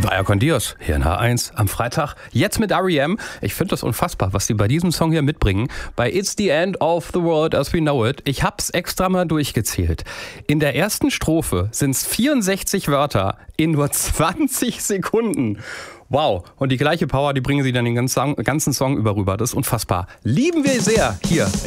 Maya con Dios, hier in H1 am Freitag. Jetzt mit R.E.M. Ich finde das unfassbar, was die bei diesem Song hier mitbringen. Bei It's the End of the World as We Know It. Ich hab's extra mal durchgezählt. In der ersten Strophe sind's 64 Wörter in nur 20 Sekunden. Wow. Und die gleiche Power, die bringen sie dann den ganzen Song über rüber. Das ist unfassbar. Lieben wir sehr hier